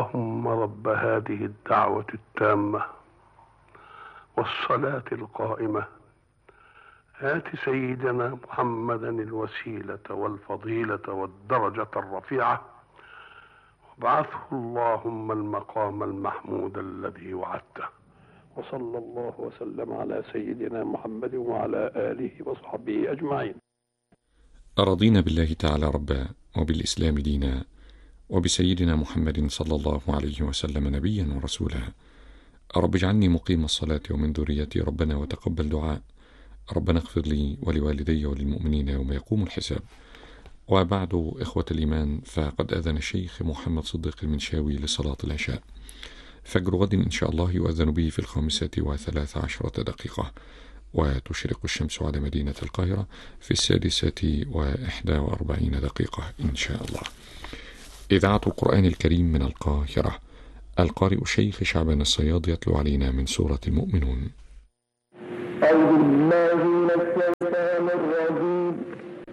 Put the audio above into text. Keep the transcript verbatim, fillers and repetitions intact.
اللهم رب هذه الدعوة التامة والصلاة القائمة آت سيدنا محمدا الوسيلة والفضيلة والدرجة الرفيعة وابعثه اللهم المقام المحمود الذي وعدته. وصلى الله وسلم على سيدنا محمد وعلى آله وصحبه أجمعين. رضينا بالله تعالى ربا وبالإسلام دينا وبسيدنا محمد صلى الله عليه وسلم نبيا ورسولا. رب اجعلني مقيم الصلاة ومن ذريتي ربنا وتقبل دعاء. ربنا اغفر لي ولوالدي وللمؤمنين يوم يقوم الحساب. وبعد إخوة الإيمان، فقد أذن الشيخ محمد صديق المنشاوي لصلاة العشاء. فجر غد إن شاء الله يؤذن به في الخامسة وثلاث عشرة دقيقة، وتشرق الشمس على مدينة القاهرة في السادسة وإحدى وأربعين دقيقة إن شاء الله. إذاعة القرآن الكريم من القاهرة، القارئ الشيخ شعبان الصياد يتلو علينا من سورة المؤمنون. أعوذ بالله من الشيطان الرجيم.